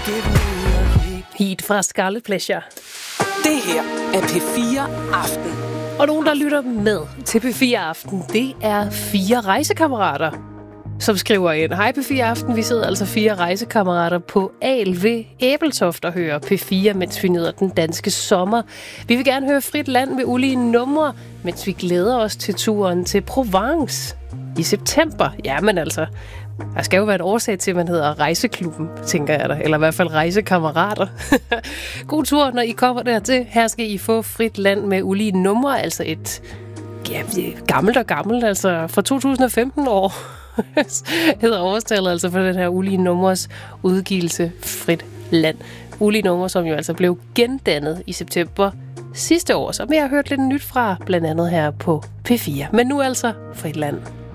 Heat fra Scarlet Pleasure. Det her er P4 Aften. Og nogen, der lytter med til P4 Aften, det er 4 rejsekammerater, som skriver ind. Hej P4 Aften, vi sidder altså 4 rejsekammerater på Al ved Æbeltoft og hører P4, mens vi nyder den danske sommer. Vi vil gerne høre Frit Land med ulige numre, mens vi glæder os til turen til Provence i september. Jamen altså, der skal jo være et årsag til, at man hedder Rejseklubben, tænker jeg da. Eller i hvert fald Rejsekammerater. God tur, når I kommer dertil. Her skal I få Frit Land med ulige numre, altså et gammelt, altså fra 2015 år. hedder årstallet altså for den her ulige numres udgivelse Frit Land. Ulige numre, som jo altså blev gendannet i september sidste år, som jeg har hørt lidt nyt fra, blandt andet her på P4. Men nu altså Frit Land.